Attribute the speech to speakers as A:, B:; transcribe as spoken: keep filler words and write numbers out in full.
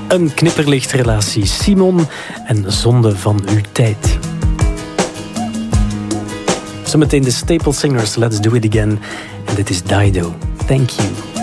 A: Een knipperlichtrelatie, Simon en Zonde van uw tijd. Zometeen de Staple Singers, Let's Do It Again. En dit is Dido. Thank you.